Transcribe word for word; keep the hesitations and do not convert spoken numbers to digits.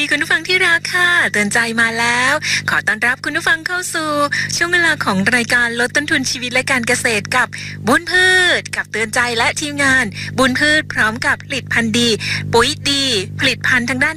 คุณผู้ฟังที่รักค่ะเตือนใจมาแล้วขอต้อนรับคุณผู้ฟังเข้าสู่ช่วงเวลาของรายการลดต้นทุนชีวิตและการเกษตรกับบุญพืชกับเตือนใจและทีมงานบุญพืชพร้อมกับผลิตภัณฑ์ดีปุ๋ยดีผลิตภัณฑ์ทางด้าน